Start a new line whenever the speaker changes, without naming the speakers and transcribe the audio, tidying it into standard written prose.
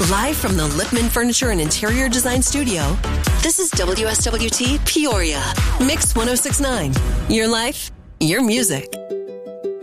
Live from the Lipman Furniture and Interior Design Studio, this is WSWT Peoria. Mix 1069. Your life, your music.